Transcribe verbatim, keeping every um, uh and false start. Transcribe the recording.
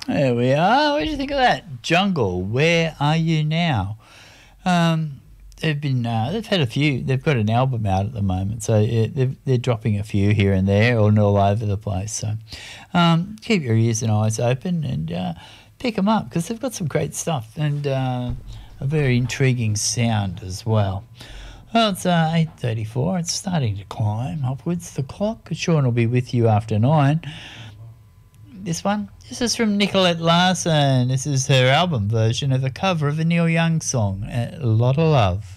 There we are. What do you think of that? Jungle, Where Are You Now? Um, they've been uh, they've had a few. They've got an album out at the moment, so it, they're, they're dropping a few here and there, and all over the place. So um, keep your ears and eyes open and uh, pick them up because they've got some great stuff and uh, a very intriguing sound as well. Well, it's uh, eight thirty-four. It's starting to climb upwards the clock. Sean will be with you after nine. This one, this is from Nicolette Larson. This is her album version of a cover of a Neil Young song, A Lot of Love.